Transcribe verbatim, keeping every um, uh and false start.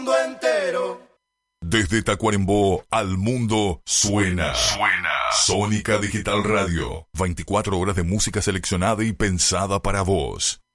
mundo entero. Desde Tacuarembó al mundo suena. Suena. Sónica Digital Radio. veinticuatro horas de música seleccionada y pensada para vos.